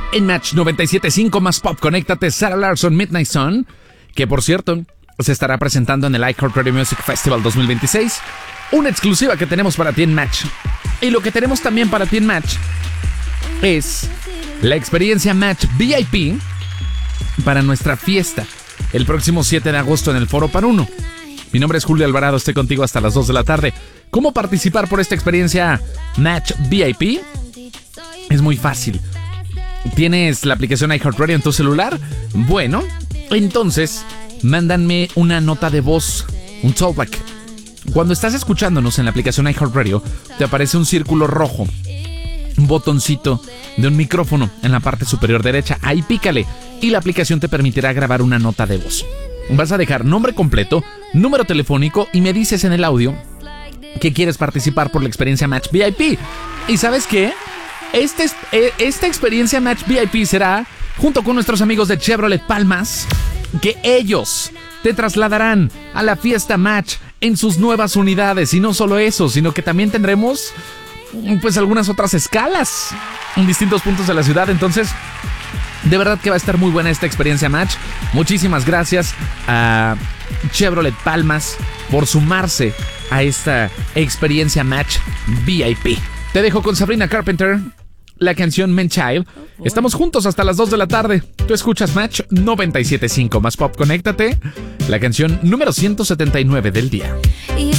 En Match 97.5 más pop, conéctate, Sarah Larsson, Midnight Sun, que por cierto se estará presentando en el iHeartRadio Music Festival 2026. Una exclusiva que tenemos para ti en Match. Y lo que tenemos también para ti en Match es la experiencia Match VIP para nuestra fiesta el próximo 7 de agosto en el Foro Panuno. Mi nombre es Julio Alvarado, estoy contigo hasta las 2 de la tarde. ¿Cómo participar por esta experiencia Match VIP? Es muy fácil. ¿Tienes la aplicación iHeartRadio en tu celular? Bueno, entonces mándanme una nota de voz, un talkback. Cuando estás escuchándonos en la aplicación iHeartRadio, te aparece un círculo rojo, un botoncito de un micrófono en la parte superior derecha. Ahí pícale y la aplicación te permitirá grabar una nota de voz. Vas a dejar nombre completo, número telefónico y me dices en el audio que quieres participar por la experiencia Match VIP. ¿Y sabes qué? Esta experiencia Match VIP será junto con nuestros amigos de Chevrolet Palmas, que ellos te trasladarán a la fiesta Match en sus nuevas unidades. Y no solo eso, sino que también tendremos pues algunas otras escalas en distintos puntos de la ciudad. Entonces, de verdad que va a estar muy buena esta experiencia Match. Muchísimas gracias a Chevrolet Palmas por sumarse a esta experiencia Match VIP. Te dejo con Sabrina Carpenter, la canción Man Child. Estamos juntos hasta las 2 de la tarde. Tú escuchas Match 97.5 más pop. Conéctate. La canción número 179 del día.